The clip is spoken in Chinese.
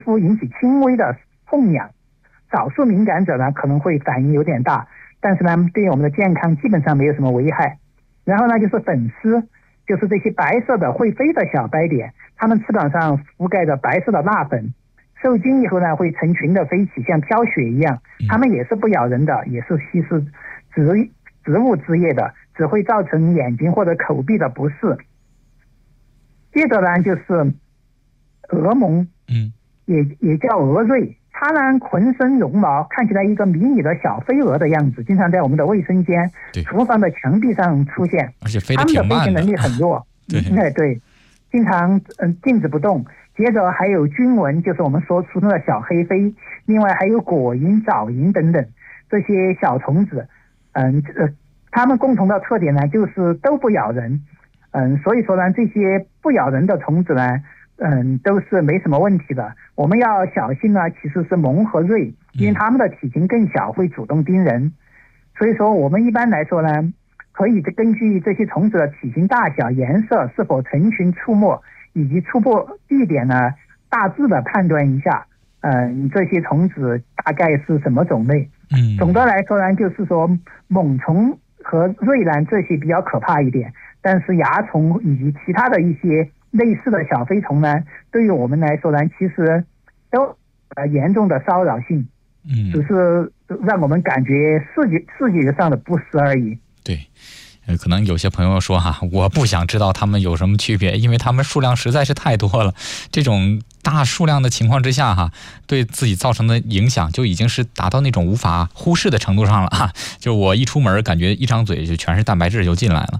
肤引起轻微的痛痒，少数敏感者呢可能会反应有点大，但是呢对我们的健康基本上没有什么危害。然后呢就是粉丝，就是这些白色的会飞的小白点，它们翅膀上覆盖着白色的蜡粉，受精以后呢会成群的飞起，像飘雪一样。它们也是不咬人的，也是吸食植物汁液的，只会造成眼睛或者口鼻的不适。接着呢就是蛾虻，也叫蛾蚋，它呢浑身绒毛，看起来一个迷你的小飞蛾的样子，经常在我们的卫生间、厨房的墙壁上出现， 而且飞得挺慢的， 它们的飞行能力很弱。对，经常静止不动。接着还有菌蚊，就是我们说俗称的小黑飞，另外还有果蝇、藻蝇等等这些小虫子。它们共同的特点呢就是都不咬人。所以说呢这些不咬人的虫子呢都是没什么问题的。我们要小心呢其实是虻和蚋，因为它们的体型更小，会主动叮人。所以说我们一般来说呢可以根据这些虫子的体型大小、颜色、是否成群出没以及出没地点呢大致的判断一下这些虫子大概是什么种类。总的来说呢就是说猛虫和蚋呢这些比较可怕一点，但是蚜虫以及其他的一些类似的小飞虫呢对于我们来说呢其实都严重的骚扰性，只是让我们感觉视觉上的不适而已。 对，可能有些朋友说我不想知道它们有什么区别，因为它们数量实在是太多了。这种大数量的情况之下对自己造成的影响就已经是达到那种无法忽视的程度上了就我一出门感觉一张嘴就全是蛋白质就进来了。